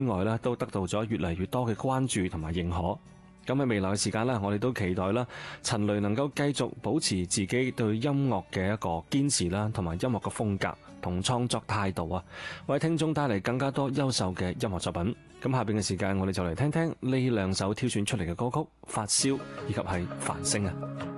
外咧，都得到咗越嚟越多嘅關注同埋認可。咁喺未來嘅時間咧，我哋都期待啦，陳雷能夠繼續保持自己對音樂嘅一個堅持啦，同埋音樂嘅風格同創作態度啊，為聽眾帶嚟更加多優秀嘅音樂作品。咁下邊嘅時間，我哋就嚟聽聽呢兩首挑選出嚟嘅歌曲《發燒》以及係《繁星》啊。